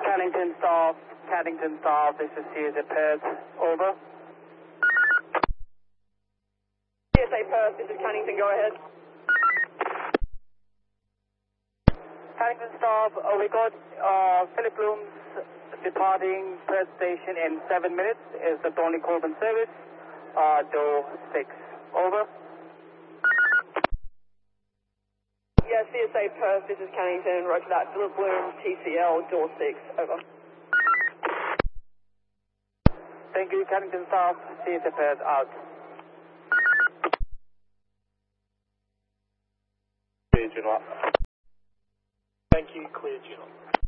Cannington staff, this is CSA Perth, over. CSA Perth, this is Cannington, go ahead. Cannington staff, we got Philip Blooms departing Perth station in 7 minutes. Is the Tony Corbin service, door 6, over. Yeah, CSA Perth, this is Cannington, roger that. Philip Bloom, TCL, door 6, over. Thank you, Cannington staff, CSA Perth out. Clear, Juno. Thank you, clear, Juno.